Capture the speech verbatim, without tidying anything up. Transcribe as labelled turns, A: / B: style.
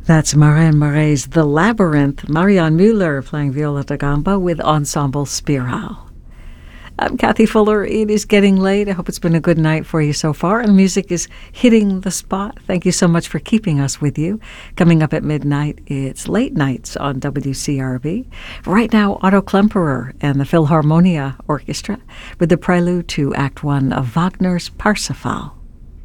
A: That's Marianne Moret's The Labyrinth, Marianne Mueller playing viola da gamba with Ensemble Spiral. I'm Kathy Fuller. It is getting late. I hope it's been a good night for you so far, and music is hitting the spot. Thank you so much for keeping us with you. Coming up at midnight, it's Late Nights on W C R B. Right now, Otto Klemperer and the Philharmonia Orchestra with the prelude to Act One of Wagner's Parsifal.